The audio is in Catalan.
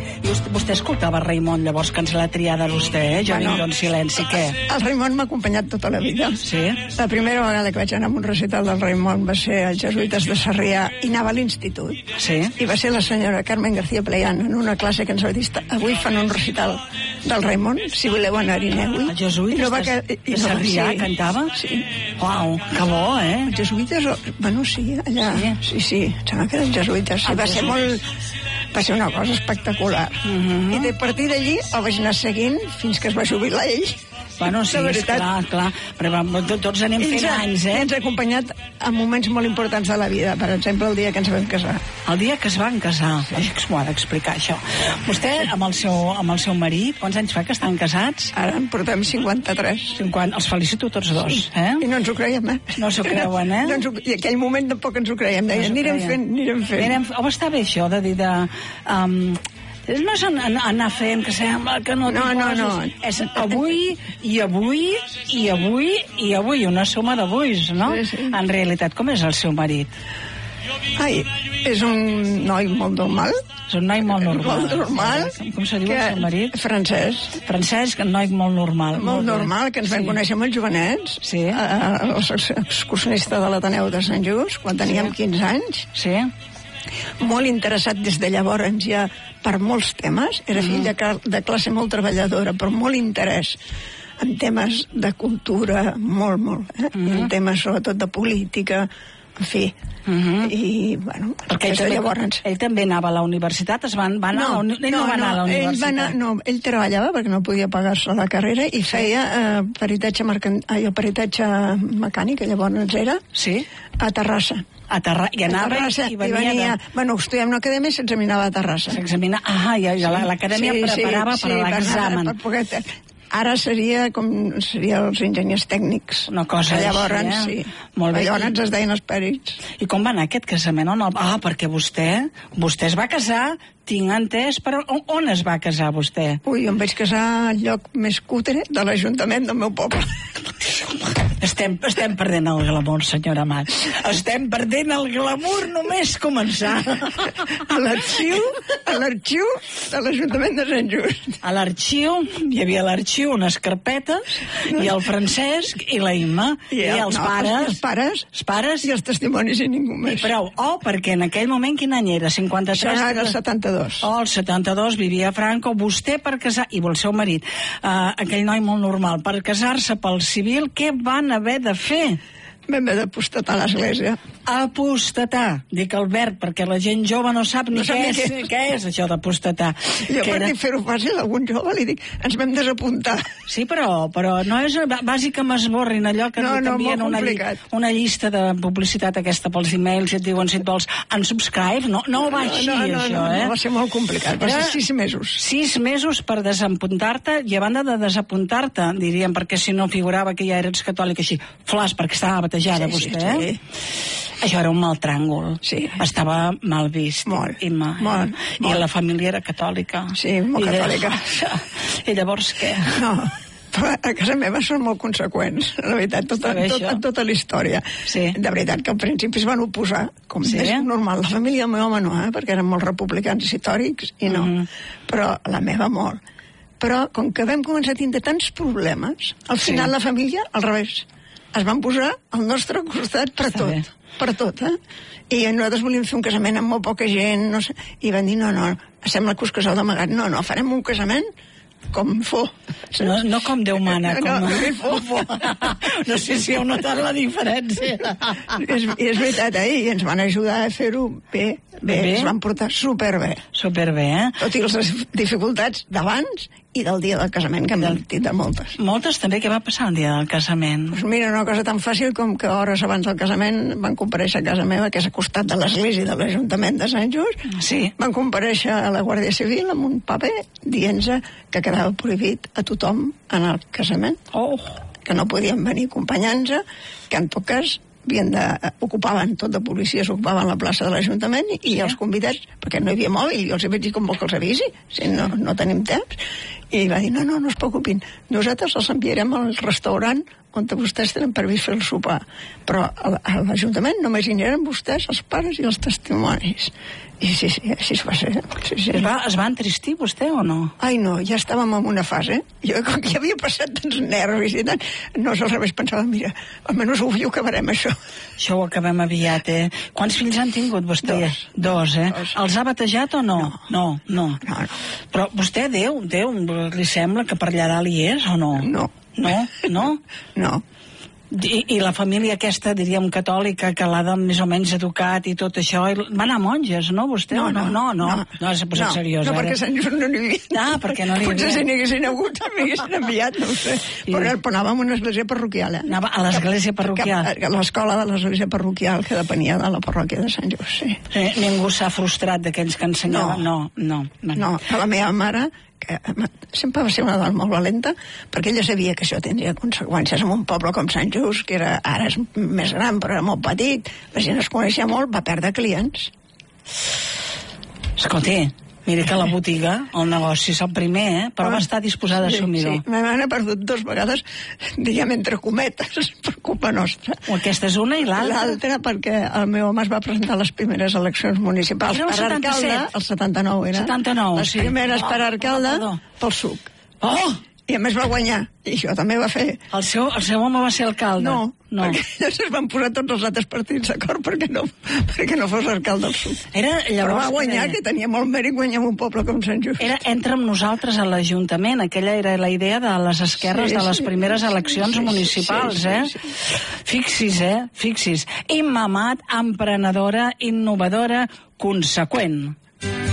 I vostè escoltava Raimon, llavors, que ens l'ha triada vostè, Jo vinc en silenci, què? El Raimon m'ha acompanyat tota la vida. Sí? La primera vegada que vaig anar a un recital del Raimon va ser als Jesuïtes de Sarrià i anava a l'institut. Sí? I va ser la senyora Carmen García Playán en una classe que ens va dir: avui fan un recital del Raimon, si voleu anar-hi, aneu-hi. Els Jesuïtes de Sarrià cantava? Sí. Uau, que bo, Els Jesuïtes, bueno, sí, allà. Sí, em sembla que eren Jesuïtes. Sí, va ser una cosa espectacular. I a partir d'allí el vaig anar seguint fins que es va jubilar ell. Bueno, sí, clar, però tots anem fent anys, Ens ha acompanyat en moments molt importants de la vida, per exemple, el dia que ens vam casar. El dia que es van casar, m'ho ha d'explicar, això. Vostè, amb el seu marit, quants anys fa que estan casats? Ara en portem 53. 50, els felicito tots dos, I no ens ho creiem, No s'ho creuen, I en aquell moment tampoc ens ho creiem, deien, anirem fent. Home, està bé això de dir no és anar fent que sembla que no t'hi poses. És avui, i avui, i avui, i avui, una suma d'avuis, no? Sí. En realitat, com és el seu marit? Ai, és un noi molt normal. És un noi molt normal. Molt normal. Com se diu el seu marit? Francesc. Francesc, un noi molt normal. Molt normal, que ens vam conèixer molt jovenets. Sí. Excursionista de l'Ateneu de Sant Just, quan teníem 15 anys. Sí. Molt interessat des de llavors ja per molts temes. Era fill de classe molt treballadora, però molt interès en temes de cultura, molt. En temes sobretot de política, en fi. I, bueno, perquè ell també anava a la universitat, ell no va anar a la universitat. Ell treballava perquè no podia pagar-se la carrera i feia peritatge mecànic, llavors era, a Terrassa. I anava i venia... Bueno, estudiàvem una acadèmia i s'examinava a Terrassa. L'acadèmia preparava per a l'examen. Ara seria els enginyers tècnics. Una cosa així, llavors, sí. Llavors es deien els perits. I com va anar aquest casament? Perquè vostè es va casar, tinc entès, però on es va casar vostè? Ui, em vaig casar al lloc més cutre de l'Ajuntament del meu poble. Estem perdent el glamour, senyora Amat. Estem perdent el glamour només començar. A l'arxiu de l'Ajuntament de Sant Just. A l'arxiu, hi havia l'arxiu, unes carpetes, i el Francesc i la Imma, i els pares. Els pares i els testimonis i ningú més. Però, perquè en aquell moment quin any era? 53? Això era el 72. El 72 vivia Franco. Vostè per casar, i el seu marit, aquell noi molt normal, per casar-se pel civil, què van haver de fer? Vam haver d'apostatar a l'església. Apostatar, dic el verb, perquè la gent jove no sap ni què és això d'apostatar. Jo per fer-ho fàcil a algun jove li dic, ens vam desapuntar. Sí, però no és bàsic que m'esborrin allò que t'envien una llista de publicitat aquesta pels e-mails i et diuen si et vols unsubscribe, no va així això, No, va ser molt complicat, va ser 6 mesos. 6 mesos per desapuntar-te, i a banda de desapuntar-te, diríem, perquè si no figurava que ja eres catòlic així, flash, perquè estava batejada vostè, Això era un mal tràngol. Sí. Estava mal vist. Molt. I la família era catòlica. Sí, molt catòlica. I llavors què? No, però a casa meva són molt conseqüents, la veritat, tota la història. Sí. De veritat que al principi es van oposar, com és normal. La família del meu home no, perquè eren molt republicans i històrics, i no. Però la meva molt. Però com que vam començar a tindre tants problemes, al final la família, al revés, es van posar al nostre costat per tot, I nosaltres volíem fer un casament amb molt poca gent, no sé, i van dir, no, sembla que us caseu d'amagat, no, farem un casament com fo. No com Déu mana, com fo. No sé si heu notat la diferència. És veritat, i ens van ajudar a fer-ho bé, ens van portar superbé. Superbé, Tot i les dificultats d'abans i del dia del casament, que hem sentit de moltes. Moltes també, què va passar el dia del casament? Doncs mira, una cosa tan fàcil com que hores abans del casament van comparèixer a casa meva, que és a costat de l'església de l'Ajuntament de Sant Just. Sí. Van comparèixer a la Guàrdia Civil amb un paper dient-se que quedava prohibit a tothom anar al casament. Que no podien venir acompanyant-se, que en tot cas ocupaven, tot de policies ocupaven la plaça de l'Ajuntament i els convidats, perquè no hi havia mòbil, jo els vaig dir com vol que els avisi, si no tenim temps, i va dir, no es preocupin, nosaltres els enviarem al restaurant on vostès tenen previst fer el sopar. Però a l'Ajuntament només hi eren vostès, els pares i els testimonis. I sí, així es va ser. Sí. Es va entristir vostè o no? Ai, no, ja estàvem en una fase. Jo, com que ja havia passat tants nervis i tant, no, al revés, pensava, mira, almenys avui ho acabarem, això. Això ho acabem aviat, Quants fills han tingut vostè? Dos, Dos. Els ha batejat o no? No. Però vostè, Déu, li sembla que per allà dalt hi és o no? No. No? I la família aquesta, diríem, catòlica, que l'ha més o menys educat i tot això, va anar a monges, no, vostè? No, s'ha posat seriós, ara. No, perquè Sant Just no n'hi havia. Perquè no n'hi havia. Potser si n'hi haguessin hagut, m'haguessin enviat, no ho sé. Però anàvem a una església parroquial, Anava a l'església parroquial. A l'escola de l'església parroquial, que depenia de la parròquia de Sant Just, sí. Ningú s'ha frustrat d'aquells que ensenyaven? No. La meva mare, que sempre va ser una dona molt valenta, perquè ella sabia que això tindria conseqüències en un poble com Sant Just, que ara és més gran però era molt petit, la gent es coneixia molt, va perdre clients. Escolti, miri que la botiga, el negoci és el primer, però va estar disposada a assumir-ho. Sí, meva mare ha perdut 2 vegades, diguem, entre cometes, per culpa nostra. Aquesta és una i l'altra? L'altra perquè el meu home es va presentar a les primeres eleccions municipals per alcalde, el 79 era. 79, les primeres per alcalde, pel SUC. I a més va guanyar, i això també va fer. El seu home va ser alcalde? No. Perquè es van posar tots els altres partits d'acord perquè no fos alcalde del SUC. Però va guanyar, que tenia molt mèrit guanyar un poble com Sant Just. Era entre nosaltres a l'Ajuntament, aquella era la idea de les esquerres de les primeres eleccions municipals, Fixis. Imma Amat, emprenedora, innovadora, conseqüent.